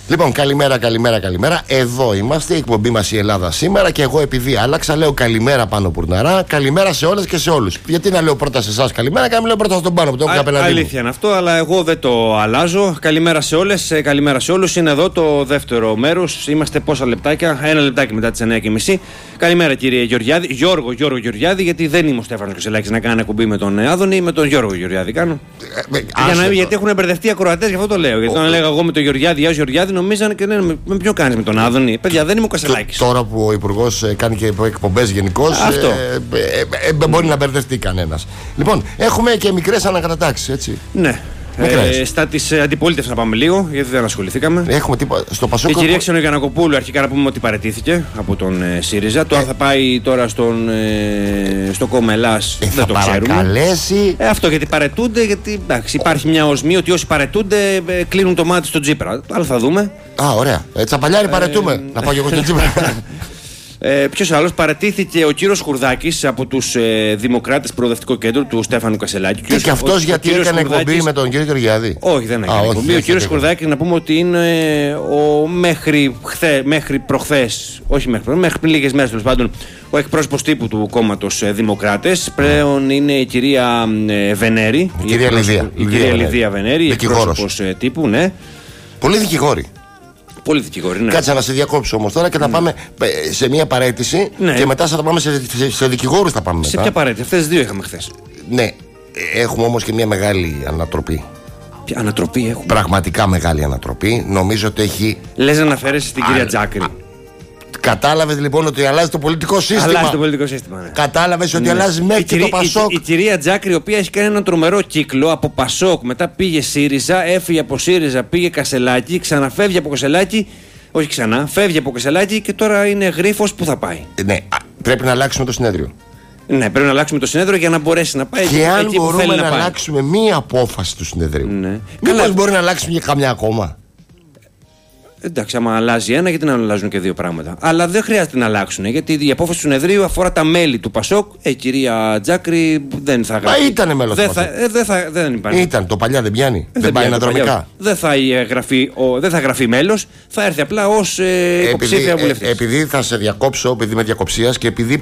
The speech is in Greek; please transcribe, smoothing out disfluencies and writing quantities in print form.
Λοιπόν, καλημέρα. Εδώ είμαστε, η εκπομπή μας η Ελλάδα σήμερα. Και εγώ, επειδή άλλαξα, λέω καλημέρα Πάνο Πουρναρά. Καλημέρα σε όλες και σε όλους. Γιατί να λέω πρώτα σε εσάς καλημέρα και να μην λέω πρώτα στον Πάνο που το έχω απέναντί μου. Αλήθεια είναι αυτό, αλλά εγώ δεν το αλλάζω. Καλημέρα σε όλες, καλημέρα σε όλους. Είναι εδώ το δεύτερο μέρος. Είμαστε πόσα λεπτάκια? Ένα λεπτάκι μετά τις 9:30. Καλημέρα κύριε Γεωργιάδη. Γιώργο Γεωργιάδη, γιατί δεν είμαι ο Στέφανος Κασελάκης να κάνω εκπομπή με τον Άδωνη, με τον Γιώργο Γεωργιάδη κάνω. Γιατί έχουν μπερδευτεί οι ακροατές, γι' αυτό το λέω. Γιατί όταν έλεγα εγώ με τον Γεωργιάδη, νομίζανε και λένε με ποιο κάνεις με τον Άδωνη. Παιδιά, δεν είμαι ο Κασελάκης. Τώρα που ο Υπουργός κάνει και εκπομπές γενικώς, μπορεί να μπερδευτεί κανένας. Λοιπόν, έχουμε και μικρές ανακατατάξεις, έτσι. Ναι. Στα της αντιπολίτευσης να πάμε λίγο, γιατί δεν ασχοληθήκαμε. Έχουμε στο Πασόκ. Η κυρία Ξενογιαννακοπούλου, αρχικά να πούμε ότι παραιτήθηκε από τον ΣΥΡΙΖΑ. Τώρα θα πάει τώρα στο κόμμα Ελλάς. Δεν το ξέρουμε. Αυτό γιατί παραιτούνται, γιατί εντάξει, υπάρχει μια οσμή ότι όσοι παραιτούνται κλείνουν το μάτι στον Τσίπρα. Αλλά θα δούμε. Ωραία. Τσαπαλιάρη παραιτούμε. Να πάω και εγώ στον Τσίπρα. Ποιος άλλος? Παρατήθηκε ο κύριος Χουρδάκης από τους Δημοκράτες Προοδευτικό Κέντρο του Στέφανου Κασελάκη. Και αυτός γιατί έκανε εκπομπή με τον κύριο Γεωργιάδη? Όχι, δεν έκανε εκπομπή. Ο κύριος Χουρδάκης, να πούμε ότι είναι μέχρι προχθές, όχι μέχρι λίγες μέρες τέλος πάντων, ο εκπρόσωπος τύπου του κόμματος Δημοκράτες. Πλέον είναι η κυρία Βενέρη. Η κυρία Λιδία Βενέρη, εκπρόσωπος τύπου, ναι. Πολλοί δικηγόροι. Πολύ δικηγόροι, ναι. Κάτσε να σε διακόψω όμως τώρα και να πάμε σε μια παραίτηση, και μετά θα πάμε σε δικηγόρους. Θα πάμε σε ποια παραίτηση? Αυτές τις δύο είχαμε χθες. Ναι, έχουμε όμως και μια μεγάλη ανατροπή. Ποια ανατροπή έχουμε? Πραγματικά μεγάλη ανατροπή. Νομίζω ότι έχει. Λες να αναφέρεσαι στην κυρία Τζάκρη. Κατάλαβες λοιπόν ότι αλλάζει το πολιτικό σύστημα. Αλλάζει το πολιτικό σύστημα, ναι. Κατάλαβες ότι αλλάζει μέχρι και το Πασόκ. Η κυρία Τζάκρη, η οποία έχει κάνει έναν τρομερό κύκλο από Πασόκ, μετά πήγε ΣΥΡΙΖΑ, έφυγε από ΣΥΡΙΖΑ, πήγε Κασελάκη, ξαναφεύγει από Κασελάκη. Όχι ξανά, φεύγει από Κασελάκη και τώρα είναι γρίφος. Πού θα πάει? Ναι, πρέπει να αλλάξουμε το συνέδριο. Ναι, πρέπει να αλλάξουμε το συνέδριο για να μπορέσει να πάει και αν εκεί που μπορούμε θέλει να πάει. αλλάξουμε μία απόφαση του συνεδρίου. Ναι. Μήπως μπορεί να αλλάξουμε και καμιά ακόμα? Εντάξει, άμα αλλάζει ένα, γιατί να αλλάζουν και δύο πράγματα. Αλλά δεν χρειάζεται να αλλάξουν, γιατί η απόφαση του συνεδρίου αφορά τα μέλη του Πασόκ. Η κυρία Τζάκρη δεν θα γραφεί. Μα ήταν μέλος του Πασόκ. Δεν υπάρχει. Ήταν, το παλιά δεν πιάνει. Δεν πάει αναδρομικά. Δεν θα γραφεί μέλος, θα έρθει απλά ως υποψήφια βουλευτής. Επειδή θα σε διακόψω, επειδή είμαι διακοψίας και επειδή